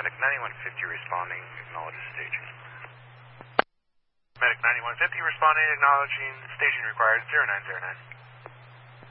Medic 9150 responding, acknowledges staging. Medic 9150 responding, acknowledging staging required 0909.